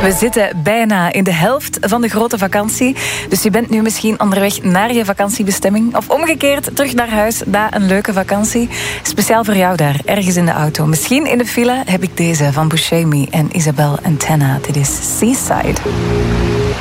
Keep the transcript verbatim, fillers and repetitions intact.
We zitten bijna in de helft van de grote vakantie. Dus je bent nu misschien onderweg naar je vakantiebestemming. Of omgekeerd, terug naar huis na een leuke vakantie. Speciaal voor jou daar, ergens in de auto. Misschien in de file heb ik deze van Buscemi en Isabel Antenna. Dit is Seaside.